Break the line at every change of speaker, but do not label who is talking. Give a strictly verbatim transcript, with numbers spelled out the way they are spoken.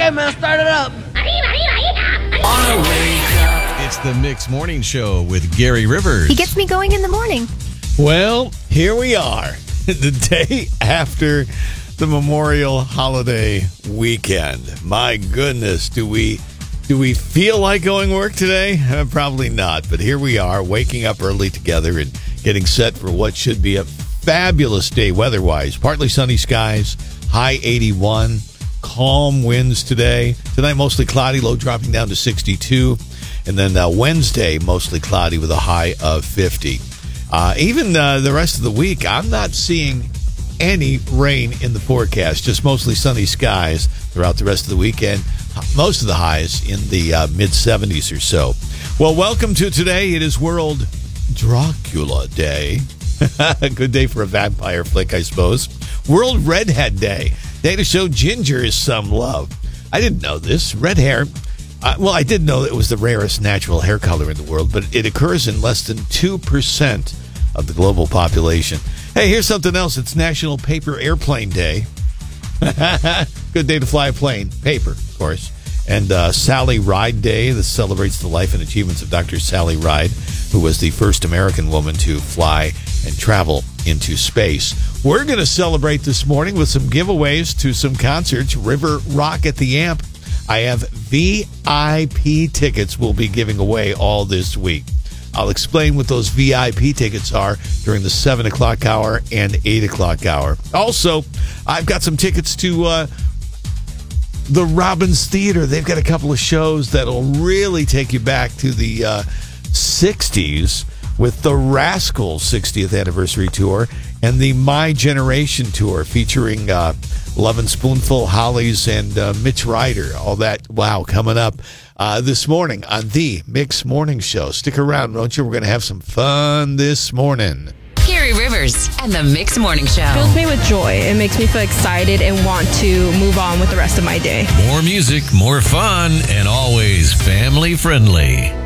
Hey, man, start it up.
It's the Mix Morning Show with Gary Rivers.
He gets me going in the morning.
Well, here we are, the day after the Memorial Holiday weekend. My goodness, do we do we feel like going to work today? Uh, probably not, but here we are, waking up early together and getting set for what should be a fabulous day weather-wise. Partly sunny skies, high eighty-one, calm winds today. Tonight, mostly cloudy, low dropping down to sixty-two. And then uh, Wednesday, mostly cloudy with a high of fifty. Uh, even uh, the rest of the week, I'm not seeing any rain in the forecast, just mostly sunny skies throughout the rest of the weekend. Most of the highs in the uh, mid-seventies or so. Well, welcome to today. It is World Dracula Day. A good day for a vampire flick, I suppose. World Redhead Day. Day to show ginger is some love. I didn't know this. Red hair... Uh, well, I did know it was the rarest natural hair color in the world, but it occurs in less than two percent of the global population. Hey, here's something else. It's National Paper Airplane Day. Good day to fly a plane. Paper, of course. And uh, Sally Ride Day. This celebrates the life and achievements of Doctor Sally Ride, who was the first American woman to fly and travel into space. We're going to celebrate this morning with some giveaways to some concerts. River Rock at the Amp. I have V I P tickets we'll be giving away all this week. I'll explain what those V I P tickets are during the seven o'clock hour and eight o'clock hour. Also, I've got some tickets to uh, the Robbins Theater. They've got a couple of shows that'll really take you back to the uh, sixties with the Rascals sixtieth Anniversary Tour and the My Generation Tour featuring... Uh, Lovin' Spoonful, Hollies, and uh, Mitch Ryder. All that, wow, coming up uh, this morning on the Mix Morning Show. Stick around, won't you? We're going to have some fun this morning.
Gary Rivers and the Mix Morning Show.
Fills me with joy. It makes me feel excited and want to move on with the rest of my day.
More music, more fun, and always family friendly.